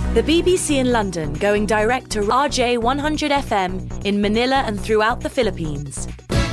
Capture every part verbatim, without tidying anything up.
The B B C in London going direct to R J one hundred F M in Manila and throughout the Philippines.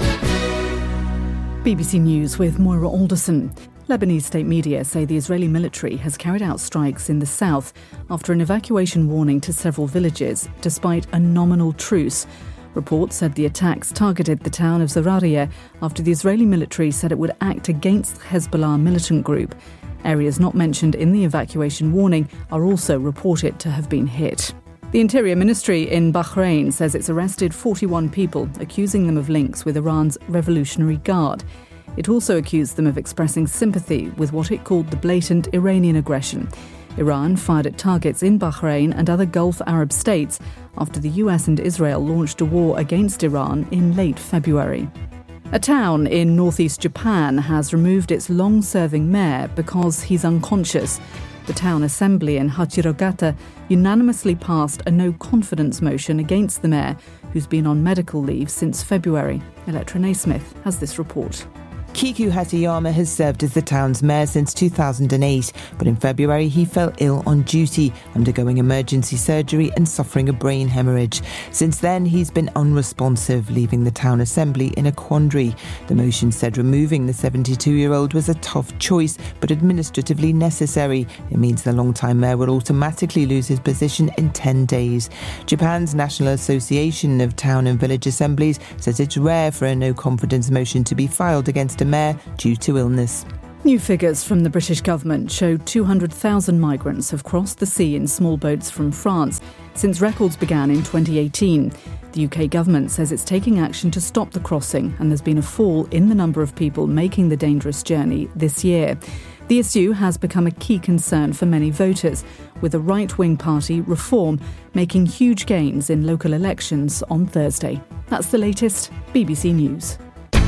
B B C News with Moira Alderson. Lebanese state media say the Israeli military has carried out strikes in the south after an evacuation warning to several villages, despite a nominal truce. Reports said the attacks targeted the town of Zararia after the Israeli military said it would act against the Hezbollah militant group. Areas not mentioned in the evacuation warning are also reported to have been hit. The Interior Ministry in Bahrain says it's arrested forty-one people, accusing them of links with Iran's Revolutionary Guard. It also accused them of expressing sympathy with what it called the blatant Iranian aggression. Iran fired at targets in Bahrain and other Gulf Arab states after the U S and Israel launched a war against Iran in late February. A town in northeast Japan has removed its long-serving mayor because he's unconscious. The town assembly in Hachirogata unanimously passed a no-confidence motion against the mayor, who's been on medical leave since February. Electra Naismith has this report. Kiku Hatayama has served as the town's mayor since two thousand eight, but in February he fell ill on duty, undergoing emergency surgery and suffering a brain hemorrhage. Since then, he's been unresponsive, leaving the town assembly in a quandary. The motion said removing the seventy-two-year-old was a tough choice, but administratively necessary. It means the long-time mayor will automatically lose his position in ten days. Japan's National Association of Town and Village Assemblies says it's rare for a no-confidence motion to be filed against a mayor due to illness. New figures from the British government showed two hundred thousand migrants have crossed the sea in small boats from France since records began in twenty eighteen. The U K government says it's taking action to stop the crossing, and there's been a fall in the number of people making the dangerous journey this year. The issue has become a key concern for many voters, with the right-wing party Reform making huge gains in local elections on Thursday. That's the latest B B C News.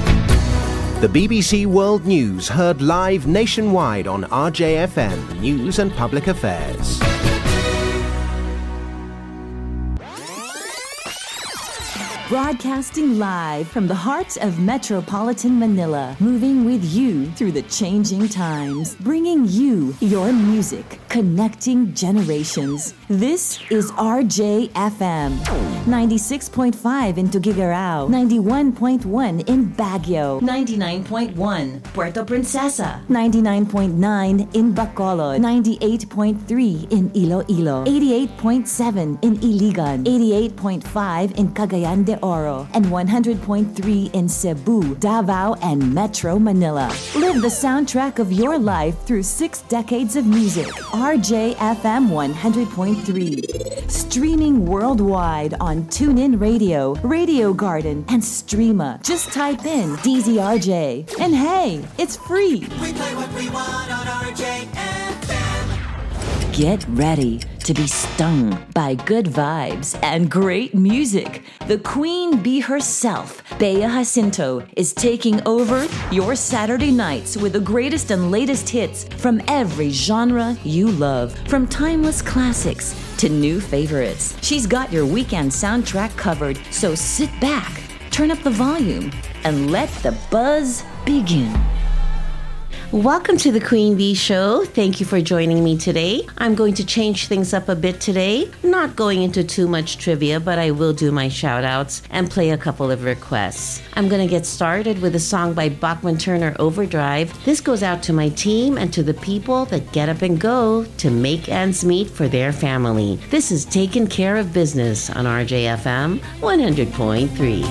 The B B C World News heard live nationwide on R J F M News and Public Affairs. Broadcasting live from the heart of metropolitan Manila, moving with you through the changing times, bringing you your music, connecting generations. This is R J F M, ninety-six point five in Tuguegarao, ninety-one point one in Baguio, ninety-nine point one Puerto Princesa, ninety-nine point nine in Bacolod, ninety-eight point three in Iloilo, eighty-eight point seven in Iligan, eighty-eight point five in Cagayan de Oro, and one hundred point three in Cebu, Davao, and Metro Manila. Live the soundtrack of your life through six decades of music. R J F M one hundred point three. Streaming worldwide on TuneIn Radio, Radio Garden, and Streema. Just type in D Z R J. And hey, it's free. We play what we want on R J F M. Get ready to be stung by good vibes and great music. The Queen Bee herself, Bea Jacinto, is taking over your Saturday nights with the greatest and latest hits from every genre you love, from timeless classics to new favorites. She's got your weekend soundtrack covered, so sit back, turn up the volume, and let the buzz begin. Welcome to the Queen Bee Show. Thank you for joining me today. I'm going to change things up a bit today. Not going into too much trivia, but I will do my shout outs and play a couple of requests. I'm going to get started with a song by Bachman Turner, Overdrive. This goes out to my team and to the people that get up and go to make ends meet for their family. This is Taking Care of Business on R J F M one hundred point three.